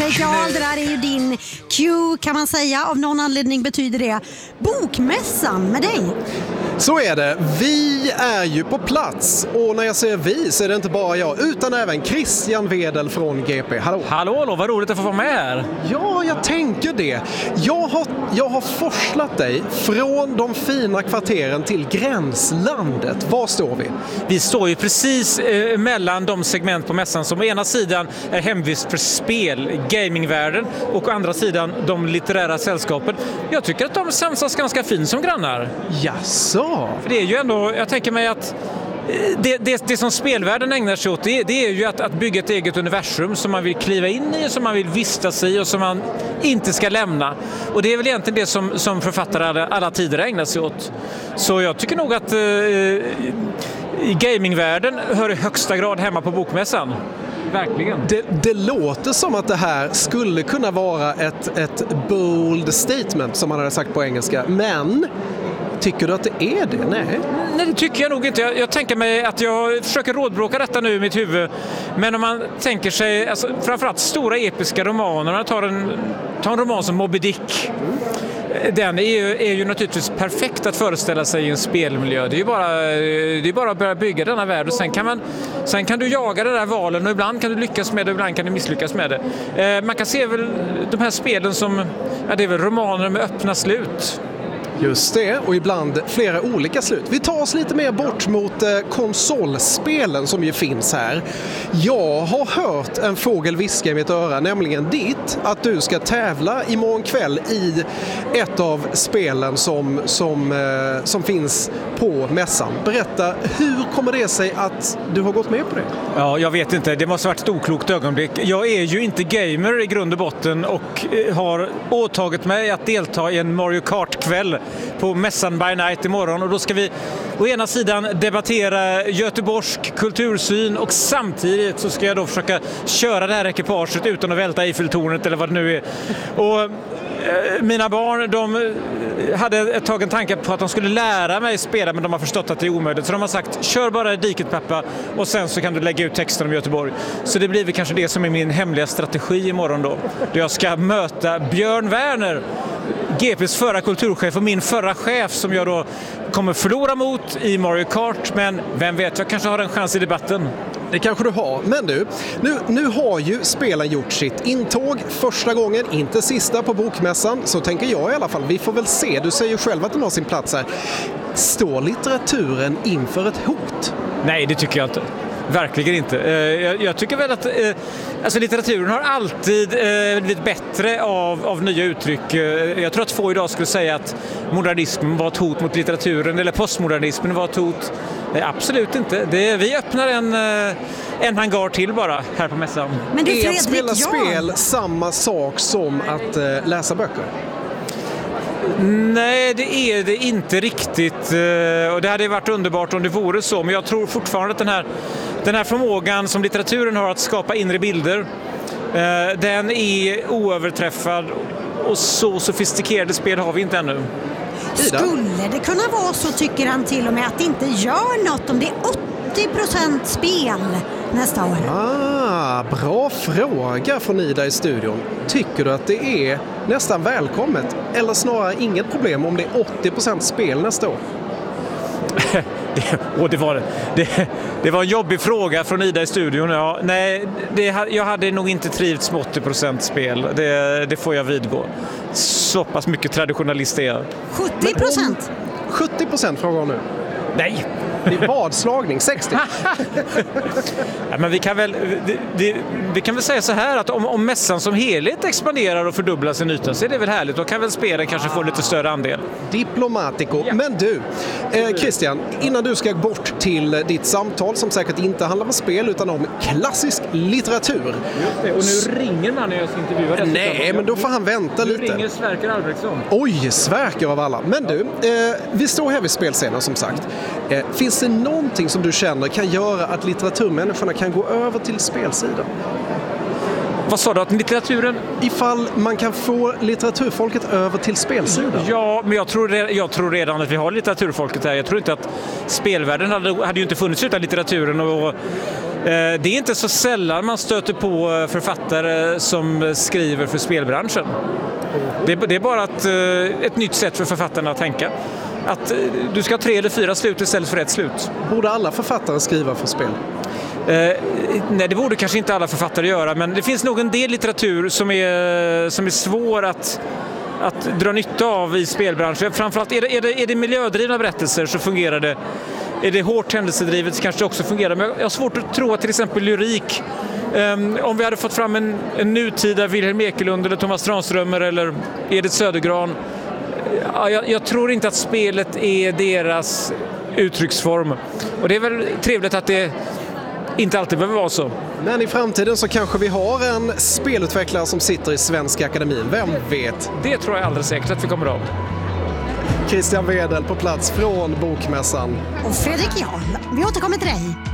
Take It All, det där är ju din cue kan man säga. Av någon anledning betyder det Bokmässan med dig. Så är det. Vi är ju på plats och när jag säger vi så är det inte bara jag utan även Christian Wedel från GP. Hallå! Hallå, vad roligt att få vara med här. Ja, jag tänker det. Jag har forslat dig från de fina kvarteren till gränslandet. Var står vi? Vi står ju precis mellan de segment på mässan som å ena sidan är hemvist för spel, gamingvärlden och å andra sidan de litterära sällskapen. Jag tycker att de samsas ganska fint som grannar. Jaså? För det är ju ändå, jag tänker mig att det som spelvärlden ägnar sig åt det är ju att bygga ett eget universum som man vill kliva in i, som man vill vistas i och som man inte ska lämna. Och det är väl egentligen det som författare alla tider ägnar sig åt. Så jag tycker nog att i gamingvärlden hör i högsta grad hemma på bokmässan. Verkligen. Det låter som att det här skulle kunna vara ett bold statement som man hade sagt på engelska, men tycker du att det är det? Nej, det tycker jag nog inte. Jag tänker mig att jag försöker rådbråka detta nu i mitt huvud. Men om man tänker sig, alltså, framförallt stora episka romaner, man tar en roman som Moby Dick. Den är ju naturligtvis perfekt att föreställa sig i en spelmiljö. Det är bara att börja bygga denna värld och sen kan du jaga det där valen och ibland kan du lyckas med det och ibland kan du misslyckas med det. Man kan se väl de här spelen som, det är väl romaner med öppna slut. Just det, och ibland flera olika slut. Vi tar oss lite mer bort mot konsolspelen som ju finns här. Jag har hört en fågel viska i mitt öra, nämligen att du ska tävla imorgon kväll i ett av spelen som finns på mässan. Berätta, hur kommer det sig att du har gått med på det? Ja, jag vet inte. Det måste ha varit ett oklokt ögonblick. Jag är ju inte gamer i grund och botten och har åtagit mig att delta i en Mario Kart-kväll på mässan by night imorgon, och då ska vi å ena sidan debattera göteborgsk kultursyn och samtidigt så ska jag då försöka köra det här ekipaget utan att välta Eiffeltornet eller vad det nu är. Och mina barn, de hade ett tag en tanke på att de skulle lära mig spela, men de har förstått att det är omöjligt. Så de har sagt, kör bara i diket pappa och sen så kan du lägga ut texten om Göteborg. Så det blir väl kanske det som är min hemliga strategi imorgon då jag ska möta Björn Werner, GPs förra kulturchef och min förra chef som jag då kommer förlora mot i Mario Kart, men vem vet, jag kanske har en chans i debatten. Det kanske du har, men du, nu har ju spelen gjort sitt intåg första gången, inte sista på bokmässan, så tänker jag i alla fall. Vi får väl se, du säger själv att den har sin plats här. Står litteraturen inför ett hot? Nej, det tycker jag inte. Verkligen inte. Jag tycker väl att alltså litteraturen har alltid blivit bättre av nya uttryck. Jag tror att få idag skulle säga att modernismen var ett hot mot litteraturen eller postmodernismen var ett hot. Nej, absolut inte. Vi öppnar en hangar till bara här på mässan. Men är att spela spel samma sak som att läsa böcker? Nej, det är det inte riktigt. Och det hade varit underbart om det vore så. Men jag tror fortfarande att den här förmågan som litteraturen har att skapa inre bilder, den är oöverträffad. Och så sofistikerade spel har vi inte ännu. Skulle det kunna vara så, tycker han till och med, att det inte gör något om det är 80% spel nästa år? Bra fråga från Ida i studion. Tycker du att det är nästan välkommet eller snarare inget problem om det är 80% spel nästa år? Det var en jobbig fråga från Ida i studion. Ja, nej, jag hade nog inte trivts med 80% spel. Det får jag vidgå. Så pass mycket traditionalist är jag. 70%? 70% frågar nu. Nej. Det är vadslagning, 60. Ja, men vi kan väl säga så här att om mässan som helhet expanderar och fördubblar sin yta så är det väl härligt. Då kan väl spelen kanske få lite större andel. Diplomatico. Ja. Men du, Christian, innan du ska bort till ditt samtal som säkert inte handlar om spel utan om klassisk litteratur. Just det, och nu ringer man när jag ska intervjua det. Nej, men då får han vänta lite. Nu ringer Sverker Albrektsson. Oj, Sverker av alla. Men du, vi står här vid spelscenen som sagt. Finns det någonting som du känner kan göra att litteraturmänniskorna kan gå över till spelsidan? Vad sa du, att litteraturen? Ifall man kan få litteraturfolket över till spelsidan. Ja, men jag tror redan att vi har litteraturfolket här. Jag tror inte att spelvärlden hade ju inte funnits utan litteraturen. Och Det är inte så sällan man stöter på författare som skriver för spelbranschen. Det är bara ett nytt sätt för författarna att tänka. Att du ska ha 3 eller 4 slut istället för ett slut. Borde alla författare skriva för spel? Nej, det borde kanske inte alla författare göra, men det finns nog en del litteratur som är svår att dra nytta av i spelbranschen. Framförallt är det miljödrivna berättelser så fungerar det. Är det hårt händelsedrivet så kanske det också fungerar. Men jag har svårt att tro att till exempel lyrik, om vi hade fått fram en nutida Wilhelm Ekelund eller Thomas Tranströmer eller Edith Södergran, jag tror inte att spelet är deras uttrycksform. Och det är väl trevligt att det inte alltid behöver vara så. Men i framtiden så kanske vi har en spelutvecklare som sitter i Svenska Akademin. Vem vet? Det tror jag alldeles säkert att vi kommer av. Christian Wedel på plats från Bokmässan. Och Fredrik Jarl, vi återkommer till dig.